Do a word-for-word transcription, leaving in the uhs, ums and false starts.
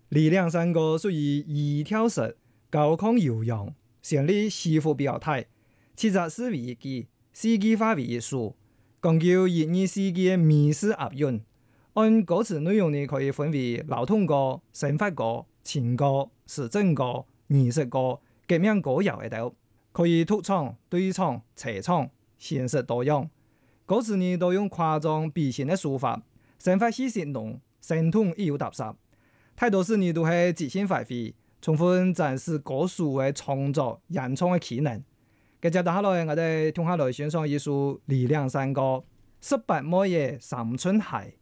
力量山歌屬於二跳式高亢悠揚，旋律起伏表態，七十四位記世紀化為數，講究二二世紀美式押韻。按歌詞內容呢，可以分為流通歌、生活歌、情歌、時政歌、儀式歌、革命歌謠一道，可以獨唱、對唱、齊唱，形式多樣。歌詞呢都用誇張比興的手法，生活氣息濃，生動亦有踏實。太多時呢都係即興發揮，充分展示歌手嘅創作演唱嘅技能。接下來我哋聽下來欣賞一首《力量山歌》，十八末嘅三春夏。